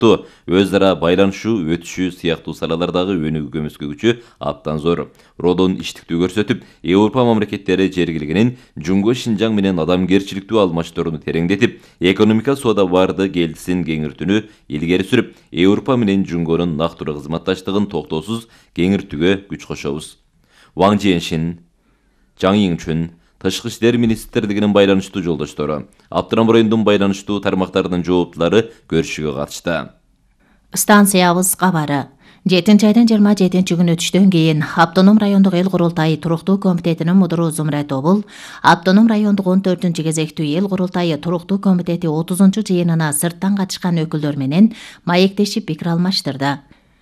өз ара байланышуу, өтүшүү сыяктуу салалардагы өнүгүү көмөскөгүчү абдан зор. Родон иштиктүү көрсөтүп, Европа мамлекеттери жергилигинин Жунго Шинжаң менен адамгерчиликтүү алмаштырууну тереңдетип, экономика соода барды келдисин кеңиртүүнү илгери сүрүп, Европа менен Жунгонун нактуру кызматташтыгын токтоосуз кеңиртүүгө күч кошобуз. Ваң Жиэншин, Жаң Йиңчүн, Тышкы иштер министрлигинин байланыштуу жолдоштору, Автономдун райондун байланыштуу тармактарынын жооптулары көрүшүүгө катышты. Станциябыз кабары. 7 айдын 27 күн өтүштөн кийин Автоном райондук эл курултайы туруктуу комитетинин мудуру Зумрат Обул, Автоном райондук 14-кезектүү эл курултайы туруктуу комитети 30-жыйынына сырттан катышкан өкүлдөр менен маектешип пикир алмаштырды.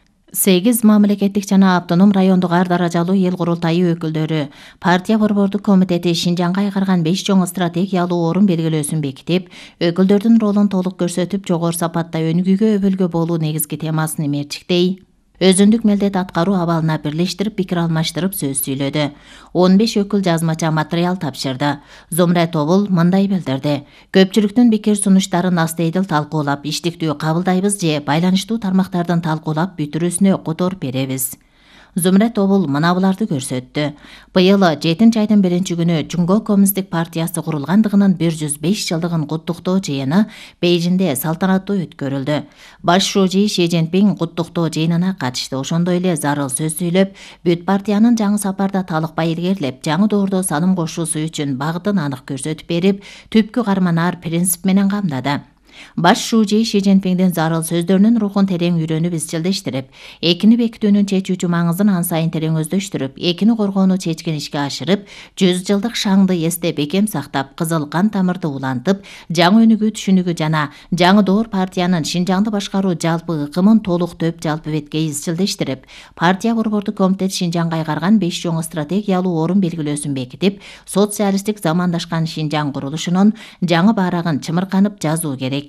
8 мамлекеттик жана Автоном райондук ар даражалуу эл курултайы өкүлдөрү партия борбордук комитети Шинжаңга айгарган 5 чоң стратегиялуу орун белгилөөсүн бекитип, өкүлдөрдүн ролун толук көрсөтүп, жогору сапатта өнүгүүгө өбөлгө болуу негизги темасын мерчиктей, өзүндүк мелдет аткаруу абалына бирлештирип пикир алмаштырып сөз сүйлөдү. 15 өкүл жазмача материал тапшырды. Зумрат Обул мындай билдирди: көпчүлүктүн пикир сунуштарын астейдил талкуулап, иштиктүү кабылдайбыз же байланыштуу тармактардын талкуулап бүтүрүүсүнө которуп беребиз. Зумрат Обул мына буларды көрсөттү. Быйыл 7 айдын 1-күнү Жунго Коммунисттик партиясы курулгандыгынын 105 жылдыгын куттуктоо жыйыны Бейжинде салтанаттуу өткөрүлдү. Баш шужи Ши Цзиньпин куттуктоо жыйынына катышты. Ошондой эле зарыл сөз сүйлөп, бүт партиянын жаңы сапарда талыкпай илгерилеп, жаңы доордо салым кошуусу үчүн багытын анык көрсөтүп берип, түпкү карманаар принцип менен камдады. Баш шужи Ши Цзиньпиндин зарыл сөздөрүнүн рухун терең үйрөнүп изчилдештирип, экини бекитүүнүн чечүүчү маңызын ан сайын терең өздөштүрүп, экини коргоону чечкен ишке ашырып, 100 жылдык шаңды эсте бекем сактап, кызыл кан тамырды улантып, жаңы өнүгүү түшүнүгү жана жаңы доор партиянын Шинжаңды башкаруу жалпы ыкымын толук төп жалпы бетке изчилдештирип, партия борбордук комитет Шинжаңга айгарган 5 чоң стратегиялуу орун белгилөөсүн бекитип, социалисттик замандашкан Шинжаң курулушунун жаңы барагын чымырканып жазуу керек.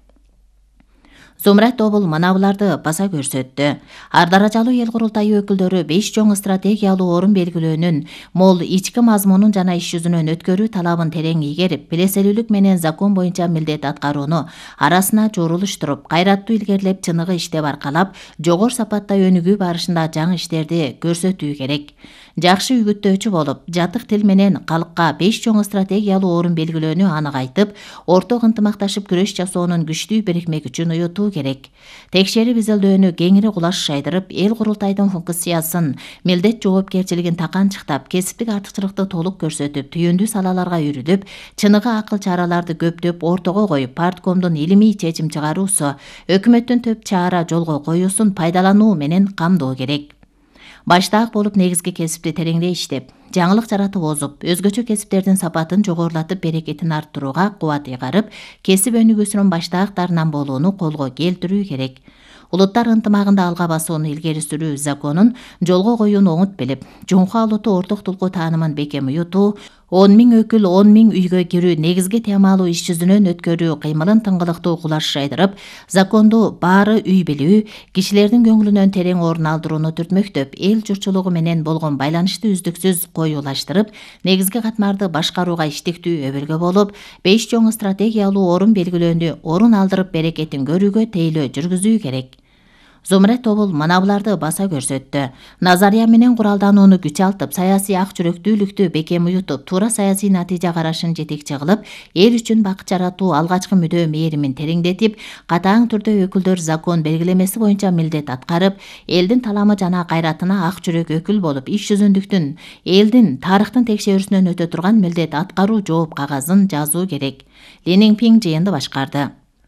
Зумрат Обул мына буларды баса көрсөттү. Ар даражалуу эл курултайы өкүлдөрү 5 чоң стратегиялуу орун белгилөөнүн мол ички мазмунун жана иш жүзүнөн өткөрүү талабын терең ийгерип, билеселүүлүк менен закон боюнча милдет аткарууну арасына жорулуштуруп, кайраттуу илгерилеп, чыныгы иштеп аркалап, жогору сапатта өнүгүү барышында жаңы иштерди көрсөтүү керек. Жакшы үгүттөөчү болуп, жатык тил менен калкка 5 чоң стратегиялуу орун белгилөөнү анык айтып, орток ынтымакташып күрөш жасоонун күчтүү бирикме күчүн уютуу керек. Текшерип изилдөөнү кеңири кулаш шайдырып, эл курултайдын функциясын, милдет жоопкерчилигин таканчыктап, кесиптик артыкчылыкты толук көрсөтүп, түйүндүү салаларга үрүлүп, чыныгы акыл чараларды көптөп ортого коюп, парткомдун илимий чечим чыгаруусу, өкмөттүн төп чаара жолго коюусун пайдалануу менен камдоо керек. Баштаак болуп негизги кесипти тереңдей иштеп, жаңылык жаратып озуп, өзгөчө кесиптердин сапатын жогорулатып, берекетин арттырууга кубат ыйгарып, кесип өнүгүүсүнүн баштаактарынан болууну колго келтирүү керек. Улуттар ынтымагында алга басууну илгери сүрүү законун жолго коюуну оңут билип, жумха улуту орток тулкуу таанымын бекем уютуу, 10 000 өкүл 10 000 үйгө кирүү негизги темалуу иш жүзүнөн өткөрүү кыймылын тыңгылыктуу кулаш шайдырып, законду баары үй билүү, кишилердин көңүлүнөн терең орун алдырууну түртмөктөп, эл журтчулугу менен болгон байланышты үздүксүз коюулаштырып, негизги катмарды башкарууга иштиктүү өбөлгө болуп, 5 чоң стратегиялуу орун белгилөөнү орун алдырып, берекетин көрүүгө тейлөө жүргүзүү керек. Зумрат Обул мына буларды баса көрсөттү. Назария менен куралданууну күч алтып, саясий ак жүрөктүүлүктү бекем уютуп, туура саясий натыйжа карашын жетекчи кылып, эл үчүн бакыт жаратуу алгачкы мүдөө мээримин тереңдетип, катаң түрдө өкүлдөр закон белгилемеси боюнча милдет аткарып, элдин таламы жана кайратына ак жүрөк өкүл болуп, иш жүзүндүктүн, элдин тарыхтын текшерүүсүнөн өтө турган милдет аткаруу жооп кагазын жазуу керек. Ли Ниңпиң жыйынды башкарды.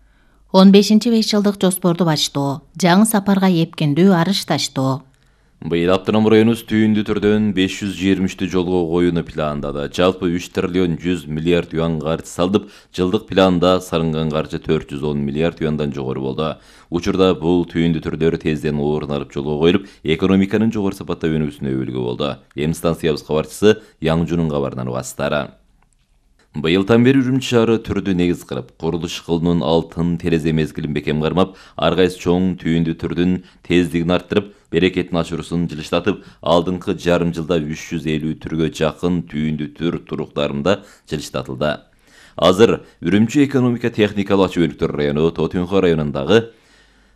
15-5 жылдык жоспорду баштоо, жаңы сапарга эпкиндүү арыш таштоо. Быйыл Автоном районубуз түйүндүү түрдөн 523 жолго коюуну пландады. Жалпы 3 триллион 100 миллиард юан каржы салдып, жылдык планда салынган каржы 410 миллиард юандан жогору болду. Учурда бул түйүндүү түрдөр тезден орун алып жолго коюлуп, экономиканын жогору сапатта өнүгүүсүнө өбөлгө болду. Эми станциябыз кабарчысы Яңжунун кабарынан угасыздар. Быйылдан бери Үрүмчү шаары түрдү негиз кылып, курулуш кылуунун алтын терезе мезгилин бекем кармап, ар кайсы чоң түйүндүү түрдүн тездигин арттырып, берекетин ашуусун жылыштатып, алдыңкы жарым жылда 350 түргө жакын түйүндүү түр туруктарында жылыштатылды. Азыр Үрүмчү экономика техникалык ачуу өнүктөр району Тотунха районундагы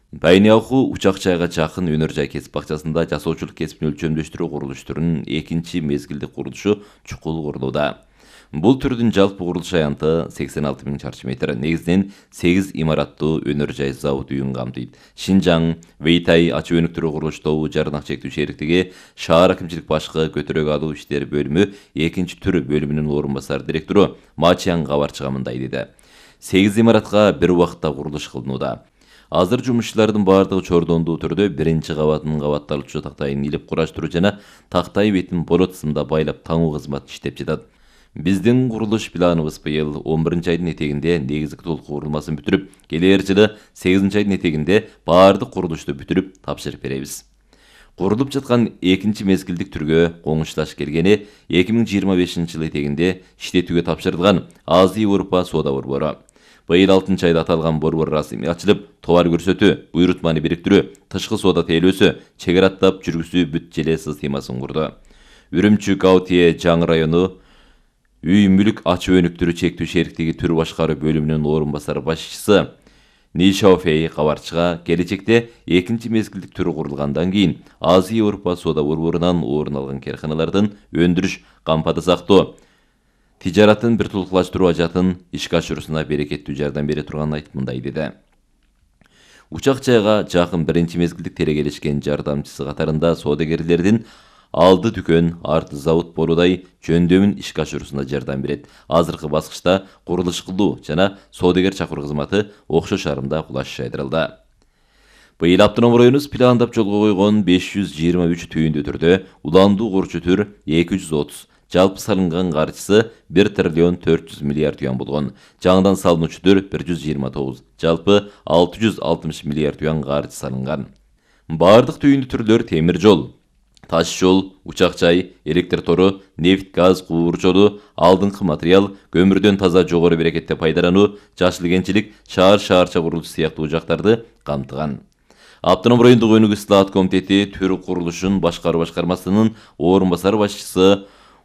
Байнялху учак-жайга жакын өнөр жай кесип бакчасында жасоочулук кесибин өлчөмдөштүрүү курулуштурунун экинчи мезгилдик курулушу чукул курулууда. Бул түрдүн жалпы курулуш аянты 86 000 чарчы метр. Негизинен 8 имараттуу өнөр жай завод үйүн камтыйт. Шинжаң, Вейтай ачуу өнүктүрүү курулуш тобу жарнак чектүү шериктиги шаар акимчилик башкы көтөрөк алуу иштери бөлүмү экинчи түр бөлүмүнүн орун басар директору Мачияң кабарчыга мындай деди. 8 имаратка бир убакытта курулуш кылынууда. Азыр жумушчулардын бардыгы чордондуу түрдө биринчи кабатынын кабатталуучу тактайын илип кураштыруу жана тактай бетин болот сымда байлап таңуу кызматы иштеп жатат. Биздин курулуш планыбыз быйыл 11-айдын этегинде негизги толук курулмасын бүтүрүп, келер жылы 8-айдын этегинде баардык курулушту бүтүрүп тапшырып беребиз. Курулуп жаткан экинчи мезгилдик түргө коңушташ келгени 2025 жыл этегинде иштетүүгө тапшырылган Азия Европа соода борбору. Быйыл 6-айда аталган борбор расмий ачылып, товар көрсөтүү, буйрутманы бириктирүү, тышкы соода тейлөөсү, чек аттап жүргүзүү бүт желе системасын курду. Үрүмчү Гаутие жаңы району үй мүлүк ачуу өнүктүрүү чектүү шериктиги төр башкаруу бөлүмүнүн орун басар башчысы Нишаофей кабарчыга келечекте экинчи мезгилдик түрү курулгандан кийин Азия Европа соода борборунан орун алган карханалардын өндүрүш, кампада сактоо, тижаратын бир тулуклаштыруу ажатын ишке ашыруусуна берекеттүү жардам бере турганын айтып мындай деди. Учак жайга жакын биринчи мезгилдик терегелешкен жардамчысы катарында соодагерлердин алды дүкөн, арты завод болудай жөндөмүн ишке ашыруусуна жардам берет. Азыркы баскычта курулуш кылуу жана соодагер чакыруу кызматы окшош арымда кулаш жайдырылды. Быйыл автоном районубуз пландап жолго койгон 523 түйүндүү түрдө уландуу корчу түр 230, жалпы салынган каржысы 1 триллион 400 миллиард юан болгон. Жаңыдан салынуучу түр 129, жалпы 660 миллиард юан каржы салынган. Бардык түйүндүү түрлөр темир жол, таш жол, учак жай, электр тору, нефть, газ, куур жолу, алдыңкы материал, көмүрдөн таза жогору берекетте пайдалануу, жашыл кенчилик, шаарча курулушу сыяктуу жактарды камтыган. Автоном райондук өнүгүү ислаат комитети төр курулушун башкаруу башкармасынын орун басар башчысы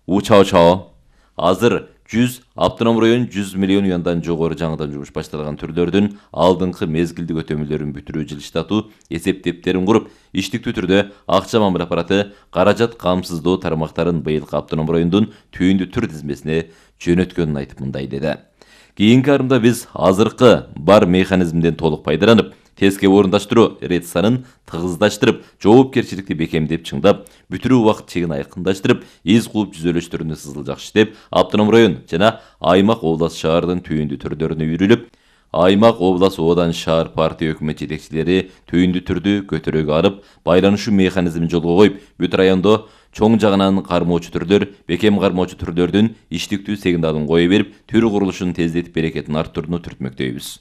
Учао азыр автоном район 100 миллион юандан жогору жаңыдан жумуш башталган түрлөрдүн алдыңкы мезгилдик өтөмөлөрүн бүтүрүү жылыштатуу эсептептерин куруп, иштиктүү түрдө акча мамиле аппараты каражат камсыздоо тармактарын быйылкы автоном райондун түйүндүү түр тизмесине жөнөткөнүн айтып мындай деди. Кийинки арымда биз азыркы бар механизмден толук пайдаланып, тезге орундаштыруу рет санын тыгыздаштырып, жоопкерчиликти бекемдеп чыңдап, бүтүрүү убакыт чегин айкындаштырып, из кууп жүзөлөштөрүнө сызыл иштеп, автоном район жана аймак облас шаардын түйүндүү түрлөрүнө үйрүлүп, аймак облас оодан шаар партия өкмөт жетекчилери түйүндүү түрдү көтөрөөгө алып, байланышуу механизмин жолго коюп, бүт райондо чоң жагынан кармоочу түрлөр, бекем кармоочу түрлөрдүн иштиктүү сигналын кое берип, түр курулушун тездетип берекетин арттырууну түртмөктөйбүз.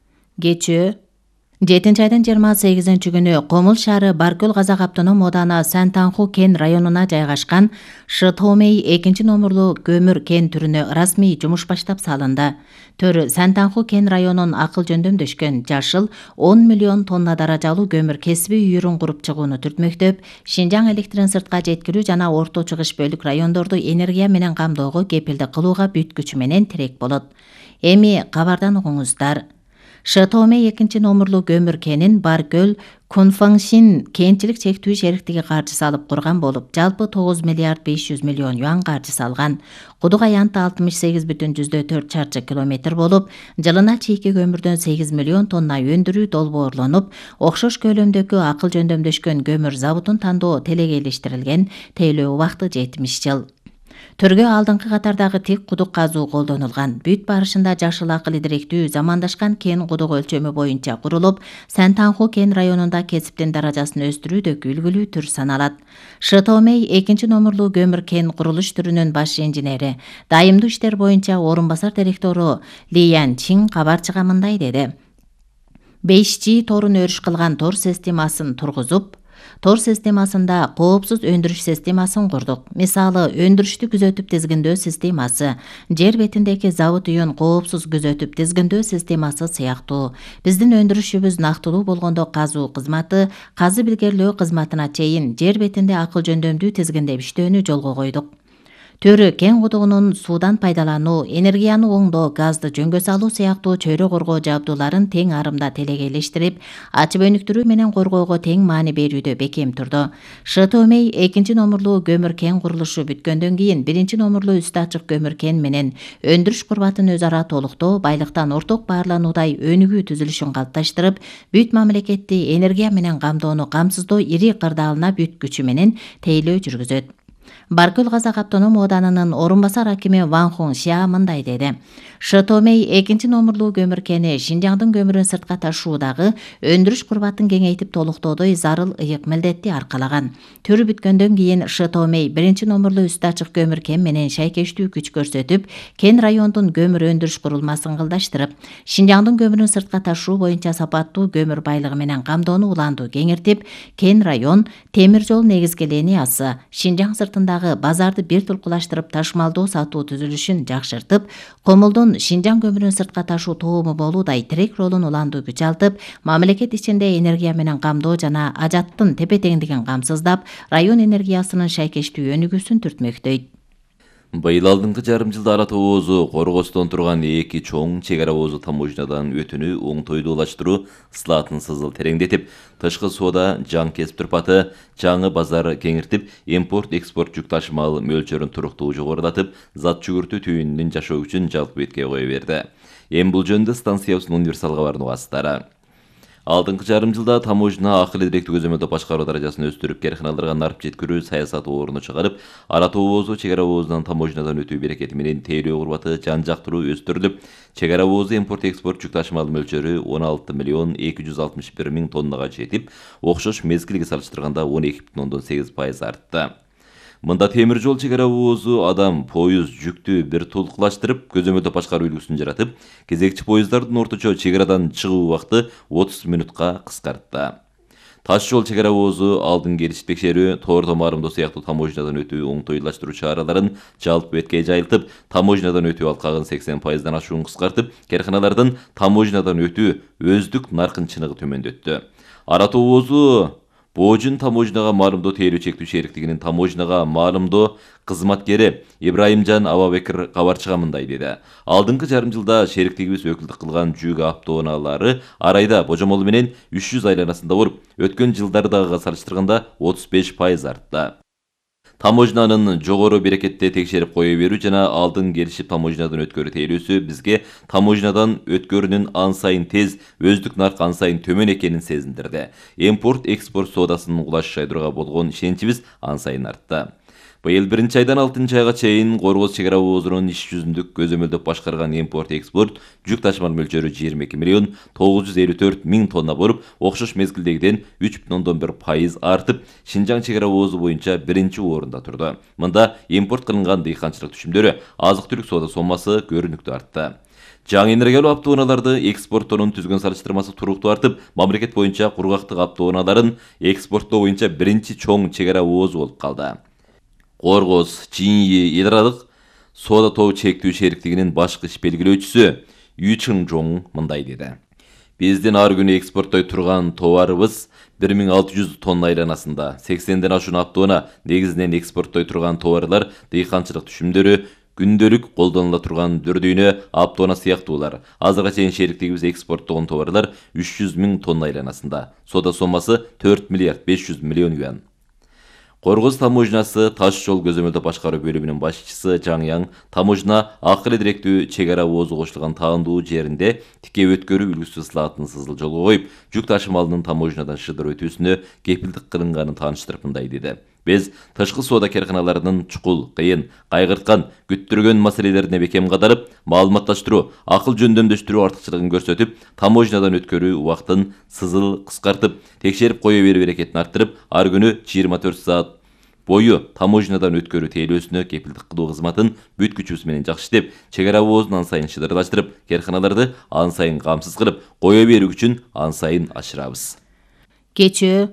Кечээ 7-айдын 28-күнү Комул шаары Баркөл Казак автоном ооданы Сантанху кен районуна жайгашкан Шытомей 2-номерлуу көмүр кен түрүнө расмий жумуш баштап салынды. Төр Сантанху кен районун акыл жөндөмдөшкөн жашыл 10 миллион тонна даражалуу көмүр кесиби үйүрүн куруп чыгууну түртмөктөп, Шинжаң электрин сыртка жеткирүү жана орто чыгыш бөлүк райондорду энергия менен камдоого кепилдик кылууга бүткүчү менен тирек болот. Эми кабардан угуңуздар. Шытомей 2-номерлуу көмүр кенин Баркөл Кунфаңшин кенчилик чектүү шериктиги каржы салып курган болуп, жалпы 9 миллиард 500 миллион юан каржы салган. Кудук аянты 68,4 чарчы километр болуп, жылына чийки көмүрдөн 8 миллион тонна өндүрүү долбоорлонуп, окшош көлөмдөгү акыл жөндөмдөшкөн көмүр заводун тандоо телегейлештирилген, тейлөө убакыты 70 жыл. Төргө алдыңкы катардагы тик кудук казуу колдонулган. Бүт барышында жашыл акыл идиректүү замандашкан кен кудук өлчөмү боюнча курулуп, Сантанху кен районунда кесиптин даражасын өстүрүүдөгү үлгүлүү түр саналат. Шытомей 2-номерлуу көмүр кен курулуш түрүнүн баш инженери, дайымдуу иштер боюнча орун басар директору Ли Ян Чин кабарчыга мындай деди. 5G торун өрүш кылган тор системасын тургузуп, тор системасында коопсуз өндүрүш системасын курдук. Мисалы, өндүрүштү күзөтүп тизгиндөө системасы, жер бетиндеги завод үйүн коопсуз күзөтүп тизгиндөө системасы сыяктуу. Биздин өндүрүшүбүз нактылуу болгондо казуу кызматы, казы билгерлөө кызматына чейин жер бетинде акыл жөндөмдүү тизгиндеп иштөөнү жолго койдук. Төрү кен кудугунун суудан пайдалануу, энергияны оңдоо, газды жөнгө салуу сыяктуу чөйрө коргоо жабдууларын тең арымда телекейлештирип, ачып өнүктүрүү менен коргоого тең маани берүүдө бекем турду. ШТОМЕЙ 2-номурлуу көмүр кен курулушу бүткөндөн кийин 1-номурлуу үстү ачык көмүр кен менен өндүрүш курбатын өз ара толуктоо, байлыктан орток баарлануудай өнүгүү түзүлүшүн калыпташтырып, бүт мамлекетти энергия менен камдоону камсыздоо ири кырдаалына бүт күчү менен тейлөө жүргүзөт. Баркөл Казак автоном ооданынын орун басар акими Ван Хун Шиа мындай деди. ШТОМЕЙ 2-номурлуу көмүр кени Шинжаңдын көмүрүн сыртка ташуудагы өндүрүш курбатын кеңейтип толуктоодой зарыл ыйык милдетти аркалаган. Төрү бүткөндөн кийин ШТОМЕЙ 1-номурлуу үстү ачык көмүр кен менен шайкештүү күч көрсөтүп, кен райондун көмүр өндүрүш курулмасын кылдаштырып, Шинжаңдын көмүрүн сыртка ташуу боюнча сапаттуу көмүр байлыгы менен камдоону уланду кеңиртип, кен район темир жол негизги линиясы Шинжаң сыртындагы базарды бир тулкулаштырып ташмалдоо сатуу түзүлүшүн жакшыртып, комулдун Шинжаң көмүрүн сыртка ташуу тоому болуудай тирек ролун уланду күч алтып, мамлекет ичинде энергия менен камдоо жана ажаттын тепе-теңдигин камсыздап, район энергиясынын шайкештүү өнүгүүсүн түртмөктөйт. Быйыл алдыңкы жарым жылда ара тоозу коргостон турган эки чоң чек ара оозу таможнядан өтүүнү оңтойлуулаштыруу ысылатын сызыл тереңдетип, тышкы соода жаң кесип турпаты, жаңы базар кеңиртип, импорт-экспорт жүк ташымал мөлчөрүн туруктуу жогорулатып, зат жүгүртүү түйүнүнүн жашоо күчүн жалпы бетке кое берди. Эми бул жөнүндө станциябыздын универсал кабарынын угасыздары. Алдыңкы жарым жылда таможня акыл эдиректүү көзөмөлдөө башкаруу даражасын өстүрүп, керканаларга нарып жеткирүү саясаты орну чыгарып, ара тоозу чек ара оозунан таможнядан өтүү берекети менен тейлөө курбаты жан жактыруу өстүрүлүп, чек ара оозу импорт-экспорт жүк ташымал мөлчөрү 16.261.000 тоннага жетип, окшош мезгилге салыштырганда 12,8% артты. Мында темир жол чек ара оозу адам, поезд, жүктү бир тулкулаштырып, көзөмөлдөө башкаруу үлгүсүн жаратып, кезекчи поезддардын орточо чек арадан чыгуу убакыты 30 минутка кыскартты. Таш жол чек ара оозу алдын келиш текшерүү, тоордон марымдоо сыяктуу таможнядан өтүү оңтойлаштыруу чараларын жалпы бетке жайылтып, таможнядан өтүү алкагын 80%дан ашуун кыскартып, керканалардын таможнядан өтүү өздүк наркын чыныгы төмөндөттү. Ара тоозу Боожун таможняга маалымдоо тейлөө чектүү шериктигинин таможняга маалымдоо кызматкери Ибраимжан Абабекир кабарчыга мындай деди. Алдыңкы жарым жылда шериктигибиз өкүлдүк кылган жүк автоунаалары ар айда божомолу менен 300 айланасында болуп, өткөн жылдардагыга салыштырганда 35% артты. Таможнанын жогору берекетте текшерип кое берүү жана алдын келишип таможнядан өткөрүү тейлөөсү бизге таможнядан өткөрүүнүн ан сайын тез, өздүк нарк ан сайын төмөн экенин сезиндирди. Импорт-экспорт соодасынын улаш жайдырууга болгон ишеничибиз ан сайын артты. Быйыл 1-айдан 6-айга чейин Коргоз чек ара оозунун иш жүзүндүк көзөмөлдөп башкарган импорт-экспорт жүк ташымал мөлчөрү 22.954.000 тонна болуп, окшош мезгилдегиден 3,1% артып, Шинжаң чек ара оозу боюнча 1-орунда турду. Мында импорт кылынган дыйканчылык түшүмдөрү, азык-түлүк соода соммасы көрүнүктүү артты. Жаңы энергиялуу автоунааларды экспорттоонун түзгөн салыштырмасы туруктуу артып, мамлекет боюнча кургактык автоунааларын экспорттоо боюнча 1-чи чоң чек ара оозу болуп калды. Коргоз, Чиньи, эл аралык соода тобу чектүү шериктигинин башкы иш белгилөөчүсү Ю Чың Жоң мындай деди. Биздин ар күнү экспорттой турган товарыбыз 1600 тонна айланасында, 80ден ашуун автоунаа негизинен экспорттой турган товарлар, дыйканчылык түшүмдөрү, күндөлүк колдонула турган дүрдүйнө, автоунаа сыяктуулар. Азырга чейин шериктигибиз экспорттогон товарлар 300.000 тонна айланасында. Соода соммасы 4 миллиард 500 миллион юан. Коргоз таможнясы таш жол көзөмөлдөө башкаруу бөлүмүнүн башчысы Жаңяң таможня акыл эдиректүү чек ара оозу кошулган таандуу жеринде тике өткөрүү үлгүсү ысылатын сызыл жолго коюп, жүк ташымалынын таможнядан шыдыр өтүүсүнө кепилдик кылынганын тааныштырып мындай деди. Биз тышкы соода керканаларынын чукул, кыйын, кайгырткан, күттүргөн маселелерине бекем кадарып, маалыматташтыруу, акыл жөндөмдөштүрүү артыкчылыгын көрсөтүп, таможнядан өткөрүү убактын сызыл кыскартып, текшерип кое берүү берекетин арттырып, ар күнү 24 саат бою таможнядан өткөрүү тейлөөсүнө кепилдик кылуу кызматын бүт күчүбүз менен жакшы иштеп, чек ара оозун ан сайын шыдырлаштырып, керканаларды ан сайын камсыз кылып, кое берүү күчүн ан сайын ашырабыз. Кечөө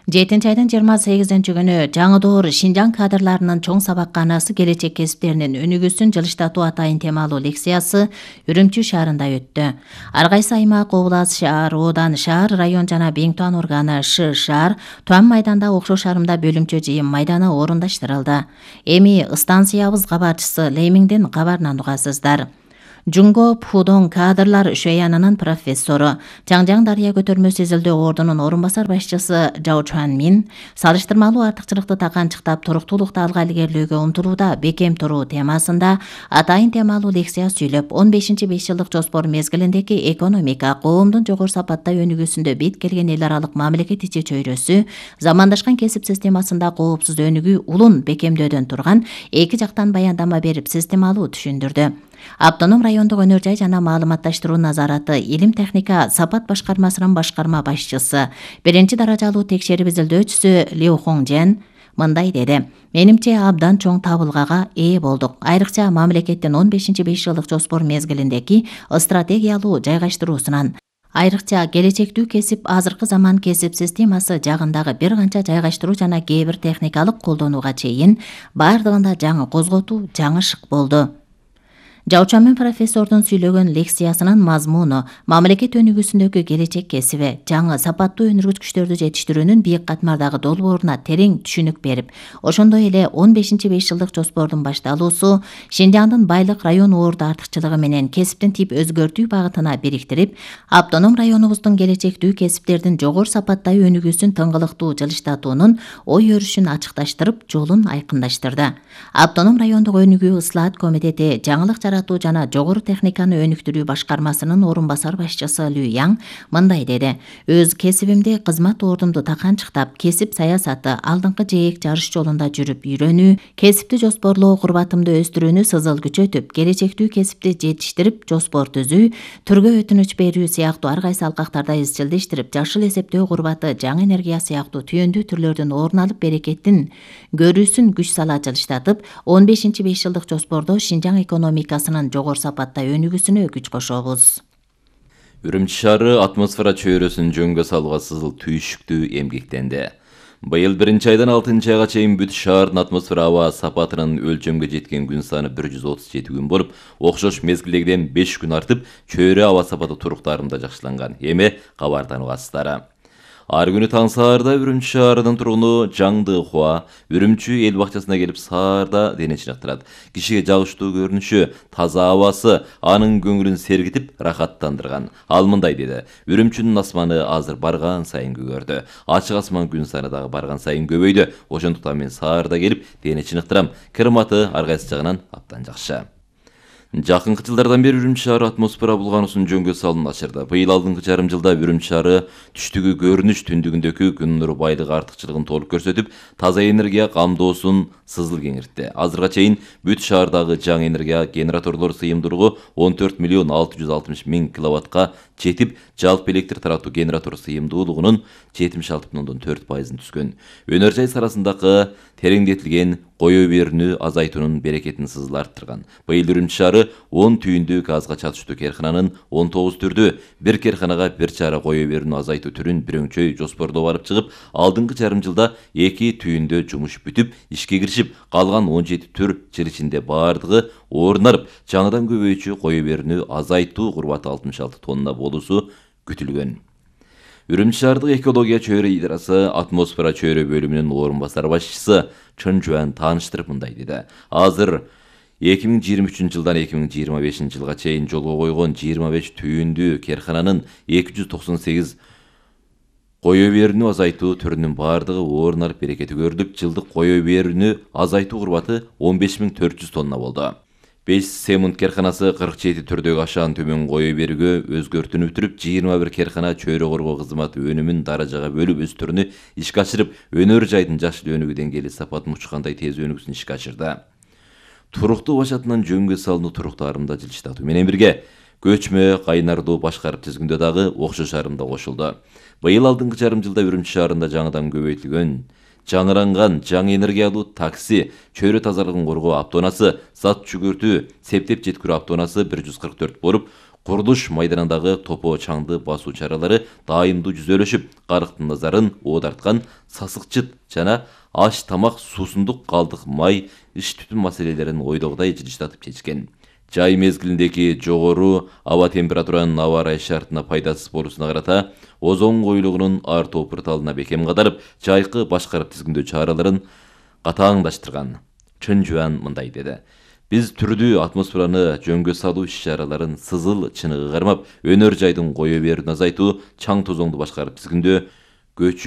7 айдын 28-күнү жаңы доор Шинжаң кадрларынын чоң сабакканасы келечек кесиптеринин өнүгүүсүн жылыштатуу атайын темалуу лекциясы Үрүмчү шаарында өттү. Ар кайсы аймак, област, шаар, оодан, шаар, район жана беңтуан органы шаар Туан майданда окшош шаарында бөлүмчө жыйын майданы орундаштырылды. Эми станциябыз кабарчысы Леймиңден кабарынан угасыздар. Жунго Пхудон кадрлар шөянынын профессору, Чаңжаң Дарыя көтөрмө изилдөө ордунун орун басар башчысы Жао Чуанмин салыштырмалуу артыкчылыкты таканчыктап туруктуулукту алга илгерлөөгө умтулууда бекем туруу темасында атайын темалуу лекция сүйлөп, 15-5 жылдык жоспор мезгилиндеги экономика, коомдун жогору сапатта өнүгүүсүндө бет келген эл аралык мамлекет ичи чөйрөсү, замандашкан кесип системасында коопсуз өнүгүү улун бекемдөөдөн турган эки жактан баяндама берип системалуу түшүндүрдү. Автоном райондук өнөр жай жана маалыматташтыруу назараты илим техника сапат башкармасынын башкарма башчысы, 1-даражалуу текшерип изилдөөчүсү Лиу Хонgjен мындай деди: Менимче абдан чоң табылгага ээ болдук. Айрыкча мамлекеттин 15-5 жылдык жоспор мезгилиндеги стратегиялуу жайгаштыруусунан. Айрыкча келечектүү кесип азыркы заман кесип системасы жагындагы бир канча жайгаштыруу жана кээ бир техникалык колдонууга чейин бардыгында жаңы козготуу, жаңы шык болду. Жаучамын профессордун сүйлөгөн лекциясынын мазмуну мамлекет өнүгүүсүндөгү келечек кесиби, жаңы сапаттуу өнүргүчтөрдү жетиштирүүнүн бийик катмардагы долбооруна терең түшүнүк берип, ошондой эле 15-5 жылдык жоспордун башталуусу Шинжаңдын байлык район орду артыкчылыгы менен кесиптин тип өзгөртүү багытына бириктирип, автоном районубуздун келечектүү кесиптердин жогору сапатта өнүгүүсүн тыңгылыктуу жылыштатуунун ой өрүшүн ачыкташтырып, жолун айкындаштырды. Автоном райондук өнүгүү ыслаат комитети жаңылык жана жогору техниканы өнүктүрүү башкармасынын орун басар башчысы Лю Яң мындай деди: Өз кесибимди, кызмат ордумду таканчыктап, кесип саясаты, алдыңкы жээк жарыш жолунда жүрүп үйрөнүү, кесипти жоспорлоо курбатымды өстүрүүнү сызыл күчөтүп, келечектүү кесипти жетиштирип, жоспор түзүү, түргө өтүнүч берүү сыяктуу ар кайсы алкактарда изчилдештирип, жашыл эсептөө курбаты, жаңы энергия сыяктуу түйөндүү түрлөрдүн орун алып берекеттин көрүүсүн күч сала жылыштатып, 15-5 жылдык жоспордо Шинжаң экономикасы жогору сапатта өнүгүүсүнө күч кошобуз. Үрүмчү шаары атмосфера чөйрөсүн жөнгө салууга сызыл түйшүктүү эмгектенди. Быйыл 1-айдан 6-айга чейин бүт шаардын атмосфера аба сапатынын өлчөмгө жеткен күн саны 137 күн болуп, окшош мезгилдегиден 5 күн артып, чөйрө аба сапаты туруктарында жакшыланган. Эми кабардан угасыздар. Ар күнү таң саарда Үрүмчү шаарынын тургуну Жаңды Хуа Үрүмчү эл бакчасына келип саарда дене чыныктырат. Кишиге жагыштуу көрүнүшү, таза абасы анын көңүлүн сергитип, рахаттандырган. Ал мындай деди: Үрүмчүнүн асманы азыр барган сайын көгөрдү. Ачык асман күн саны дагы барган сайын көбөйдү. Ошондуктан мен саарда келип дене чыныктырам. Климаты ар кайсы жагынан абдан жакшы. Жакынкы жылдардан бери Үрүмчү шаары атмосфера булгануусун жөнгө салууну ачырды. Быйыл алдыңкы жарым жылда Үрүмчү шаары түштүгү көрүнүш, түндүгүндөгү күн нуру байлыгы артыкчылыгын толук көрсөтүп, таза энергия камдоосун сызыл кеңиртти. Азырга чейин бүт шаардагы жаңы энергия генераторлор сыйымдуулугу 14 миллион 660 миң киловаттка жетип, жалпы электр таратуу генератор сыйымдуулугунун 76,4% түскөн. Өнөр жай сарасындагы тереңдетилген кое берүүнү азайтуунун берекетин сызыл арттырган. Быйыл Үрүмчү шаары 10 түйүндүү газга чатыштуу керкананын 19 түрдүү, бир керканага бир чара кое берүүнү азайтуу түрүн бирөңчөй жоспордоп алып чыгып, алдыңкы жарым жылда 2 түйүндө жумуш бүтүп, ишке киришип, калган 17 түр жыл ичинде бардыгы орунарып, жаңыдан көбөйчү кое берүүнү азайтуу курбаты 66 тонна болуусу күтүлгөн. Үрүмчү шаардык экология чөйрө идарасы атмосфера чөйрө бөлүмүнүн орун басар башчысы Чын Жуан тааныштырып мындай деди: Азыр 2023 жылдан 2025 жылга чейин жолго койгон 25 түйүндүү керкананын 298 кое берүүнү азайтуу түрүнүн бардыгы орун алып берекети көрүлүп, жылдык кое берүүнү азайтуу курбаты 15400 тонна болду. 5 Семунд керканасы 47 түрдөгү ашаан төмөн кое берүүгө өзгөртүүнү бүтүрүп, 21 керкана чөйрө коргоо кызматы өнүмүн даражага бөлүп өз түрүнү ишке ашырып, өнөр жайдын жашыл өнүгүү деңгээли сапатын учкандай тез өнүгүүсүн ишке ашырды. Туруктуу башатынан жөнгө салынуу туруктарында жылыштатуу менен бирге көчмө кайнардуу башкарып тизгиндөө дагы окшош арымда кошулду. Быйыл алдыңкы жарым жылда Үрүмчү шаарында жаңыдан көбөйтүлгөн жаңыранган жаңы энергиялуу такси, чөйрө тазалыгын коргоо автоунасы, зат жүгүртүү, септеп жеткирүү автоунасы 144 болуп, курулуш майданындагы топо чаңды басуу чаралары дайымдуу жүзөлөшүп, карыктын назарын оодарткан сасыкчыт жана аш тамак, суусундук калдык май, иш түтүн маселелерин ойдогудай жылжытып чечкен. Жай мезгилиндеги жогору аба температуранын аба ырайы шартына пайдасыз болуусуна карата озон коюлугунун артуу порталына бекем кадарып, жайкы башкарып тизгиндөө чараларын катааңдаштырган. Чын Жуан мындай деди: Биз түрдүү атмосфераны жөнгө салуу иш-чараларын сызыл чыныгы кармап, өнөр жайдын кое берүүнү азайтуу, чаң тозоңду башкарып тизгиндөө, көчүү